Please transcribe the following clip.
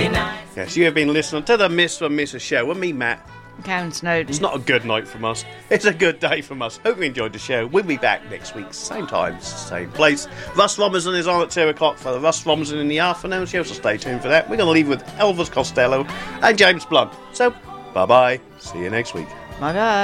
Yes, you have been listening to the Miss and Mrs. Show with me, Matt. Karen Snowden. It's not a good night from us. It's a good day from us. Hope you enjoyed the show. We'll be back next week, same time, same place. Russ Robinson is on at 2 o'clock for the Russ Robinson in the afternoon show, so stay tuned for that. We're going to leave with Elvis Costello and James Blunt. So, bye-bye. See you next week. Bye-bye.